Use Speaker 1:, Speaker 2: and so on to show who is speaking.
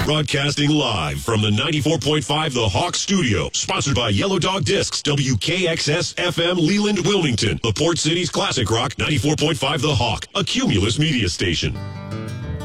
Speaker 1: Broadcasting live from the 94.5 The Hawk Studio. Sponsored by Yellow Dog Discs, WKXS FM Leland, Wilmington. The Port City's classic rock, 94.5 The Hawk, a Cumulus media station.